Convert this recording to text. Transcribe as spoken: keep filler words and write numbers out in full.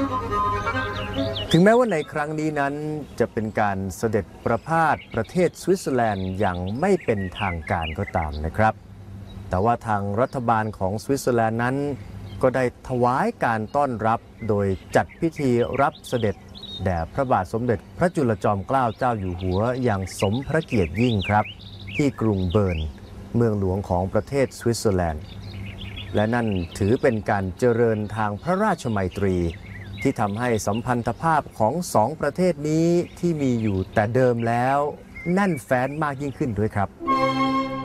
ถึงแม้ว่าในครั้งนี้นั้นจะเป็นการเสด็จประพาสประเทศสวิตเซอร์แลนด์อย่างไม่เป็นทางการก็ตามนะครับแต่ว่าทางรัฐบาลของสวิตเซอร์แลนด์นั้นก็ได้ถวายการต้อนรับโดยจัดพิธีรับเสด็จแด่พระบาทสมเด็จพระจุลจอมเกล้าเจ้าอยู่หัวอย่างสมพระเกียรติยิ่งครับที่กรุงเบิร์นเมืองหลวงของประเทศสวิตเซอร์แลนด์และนั่นถือเป็นการเจริญทางพระราชมัยตรีที่ทำให้สัมพันธภาพของสองประเทศนี้ที่มีอยู่แต่เดิมแล้วแน่นแฟ้นมากยิ่งขึ้นด้วยครับ